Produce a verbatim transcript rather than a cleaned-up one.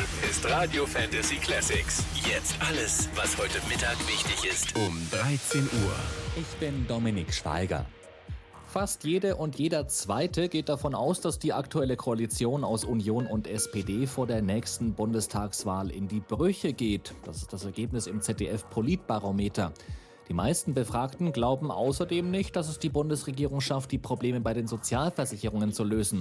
ist Radio Fantasy Classics. Jetzt alles, was heute Mittag wichtig ist. Um dreizehn Uhr. Ich bin Dominik Schweiger. Fast jede und jeder Zweite geht davon aus, dass die aktuelle Koalition aus Union und S P D vor der nächsten Bundestagswahl in die Brüche geht. Das ist das Ergebnis im Z D F-Politbarometer. Die meisten Befragten glauben außerdem nicht, dass es die Bundesregierung schafft, die Probleme bei den Sozialversicherungen zu lösen.